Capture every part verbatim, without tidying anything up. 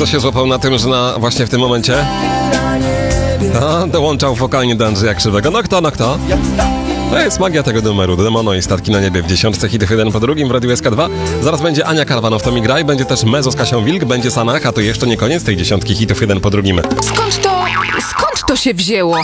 Kto się złapał na tym, że na właśnie w tym momencie a, dołączał wokalnie do Andrzeja Krzywego? No kto, no kto? To jest magia tego numeru. Demono i Statki na niebie w dziesiątce, hitów jeden po drugim w Radiu S K dwa. Zaraz będzie Ania Karwanow, to mi graj, będzie też Mezo z Kasią Wilk, będzie Sanach, a to jeszcze nie koniec tej dziesiątki hitów jeden po drugim. Skąd to, skąd to się wzięło?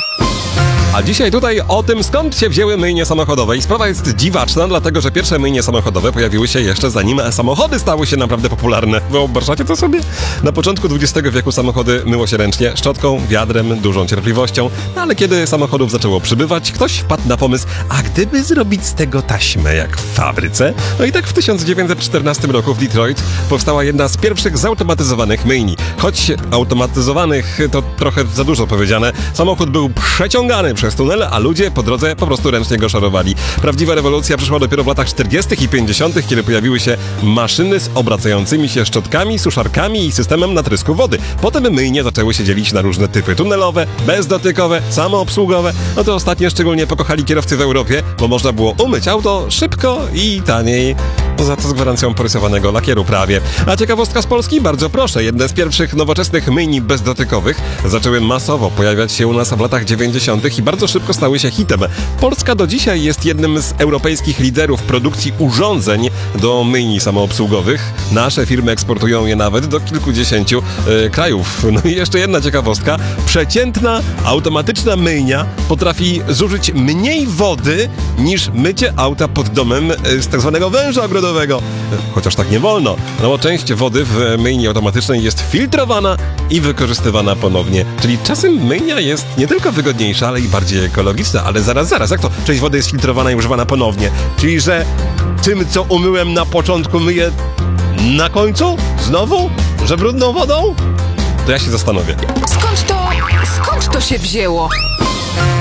A dzisiaj tutaj o tym, skąd się wzięły myjnie samochodowe. I sprawa jest dziwaczna, dlatego że pierwsze myjnie samochodowe pojawiły się jeszcze zanim samochody stały się naprawdę popularne. Wyobrażacie to sobie? Na początku dwudziestego wieku samochody myło się ręcznie, szczotką, wiadrem, dużą cierpliwością. No ale kiedy samochodów zaczęło przybywać, ktoś wpadł na pomysł, a gdyby zrobić z tego taśmę jak w fabryce? No i tak w tysiąc dziewięćset czternastym roku w Detroit powstała jedna z pierwszych zautomatyzowanych myjni. Choć automatyzowanych to trochę za dużo powiedziane, samochód był przeciągany przez tunel, a ludzie po drodze po prostu ręcznie go szorowali. Prawdziwa rewolucja przyszła dopiero w latach czterdziestych i pięćdziesiątych, kiedy pojawiły się maszyny z obracającymi się szczotkami, suszarkami i systemem natrysku wody. Potem myjnie zaczęły się dzielić na różne typy tunelowe, bezdotykowe, samoobsługowe. No to ostatnie szczególnie pokochali kierowcy w Europie, bo można było umyć auto szybko i taniej. Za to z gwarancją porysowanego lakieru prawie. A ciekawostka z Polski? Bardzo proszę. Jedne z pierwszych nowoczesnych myjni bezdotykowych zaczęły masowo pojawiać się u nas w latach dziewięćdziesiątych i bardzo szybko stały się hitem. Polska do dzisiaj jest jednym z europejskich liderów produkcji urządzeń do myjni samoobsługowych. Nasze firmy eksportują je nawet do kilkudziesięciu e, krajów. No i jeszcze jedna ciekawostka. Przeciętna, automatyczna myjnia potrafi zużyć mniej wody niż mycie auta pod domem e, z tak zwanego węża ogrodowego. Chociaż tak nie wolno, no bo część wody w myjni automatycznej jest filtrowana i wykorzystywana ponownie. Czyli czasem myjnia jest nie tylko wygodniejsza, ale i bardziej ekologiczna. Ale zaraz, zaraz, jak to? Część wody jest filtrowana i używana ponownie. Czyli, że tym, co umyłem na początku, myję na końcu? Znowu? Że brudną wodą? To ja się zastanowię. Skąd to, skąd to się wzięło?